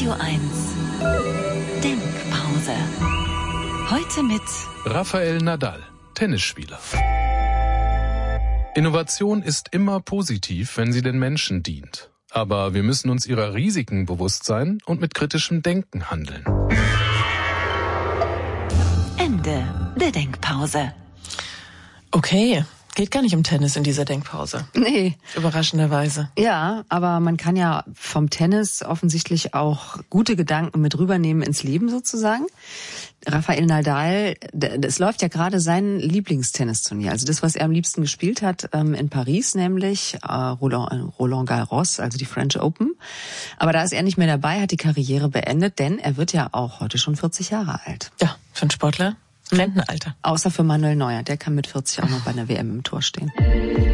Radio 1 Denkpause. Heute mit Rafael Nadal, Tennisspieler. Innovation ist immer positiv, wenn sie den Menschen dient. Aber wir müssen uns ihrer Risiken bewusst sein und mit kritischem Denken handeln. Ende der Denkpause. Okay, geht gar nicht um Tennis in dieser Denkpause. Nee. Überraschenderweise. Ja, aber man kann ja vom Tennis offensichtlich auch gute Gedanken mit rübernehmen ins Leben sozusagen. Rafael Nadal, es läuft ja gerade sein Lieblingstennisturnier, also das, was er am liebsten gespielt hat in Paris, nämlich Roland Garros, also die French Open. Aber da ist er nicht mehr dabei, hat die Karriere beendet, denn er wird ja auch heute schon 40 Jahre alt. Ja, für einen Sportler Rentenalter. Außer für Manuel Neuer, der kann mit 40 auch noch bei einer WM im Tor stehen.